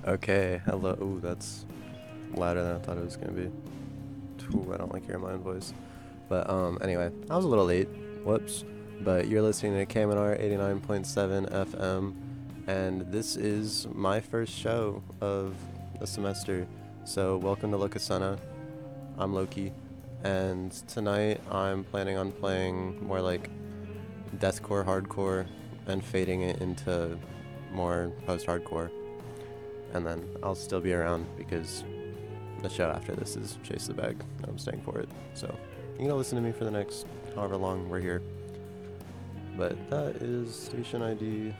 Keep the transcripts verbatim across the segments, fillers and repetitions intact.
Okay, hello. Ooh, that's louder than I thought it was gonna be. Ooh, I don't like hearing my own voice. But um, anyway, I was a little late. Whoops. But you're listening to K M N R eighty-nine point seven F M, and this is my first show of the semester. So welcome to Locusena. I'm Loki, and tonight I'm planning on playing more like deathcore, hardcore, and fading it into more post-hardcore. And then I'll still be around because the show after this is Chase the Bag. I'm staying for it. So you can go listen to me for the next however long we're here. But that is station I D.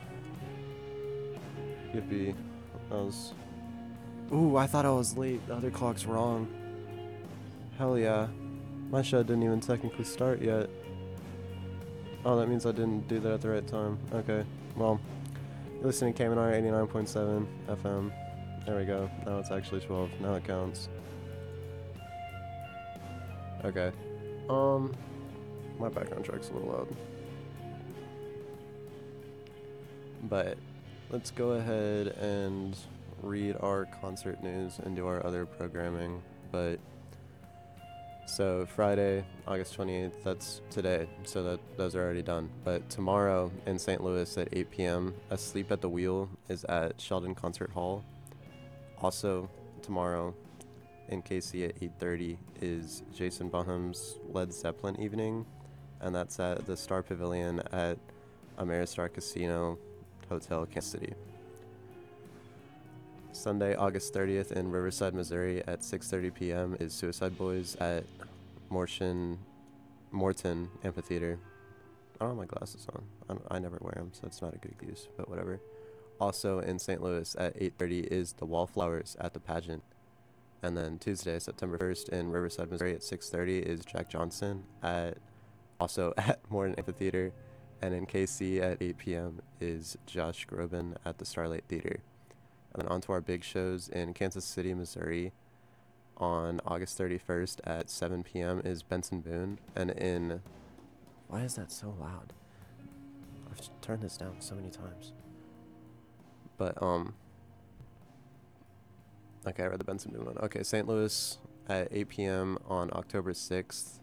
Yippee. I was. Ooh, I thought I was late. The other clock's wrong. Hell yeah. My show didn't even technically start yet. Oh, that means I didn't do that at the right time. Okay. Well, you're listening to K M N R eighty-nine point seven F M. There we go. Now it's actually twelve. Now it counts. Okay. Um, my background track's a little loud. But let's go ahead and read our concert news and do our other programming. But so Friday, August twenty-eighth, that's today, so that those are already done. But tomorrow in Saint Louis at eight p.m., Asleep at the Wheel is at Sheldon Concert Hall. Also tomorrow in K C at eight thirty is Jason Bonham's Led Zeppelin evening, and that's at the Star Pavilion at Ameristar Casino Hotel, Kansas City. Sunday, August thirtieth in Riverside, Missouri at six thirty p.m. is Suicide Boys at Morton, Morton Amphitheater. I don't have my glasses on. I, don't, I never wear them, so it's not a good excuse, but whatever. Also in Saint Louis at eight thirty is The Wallflowers at the Pageant. And then Tuesday, September first in Riverside, Missouri at six thirty is Jack Johnson at also at Morton Amphitheater. And in K C at eight p.m. is Josh Groban at the Starlight Theater. And then on to our big shows in Kansas City, Missouri on August thirty-first at seven p.m. is Benson Boone. And in... Why is that so loud? I've turned this down so many times. But, um... Okay, I read the Benson Boone one. Okay, Saint Louis at eight p.m. on October sixth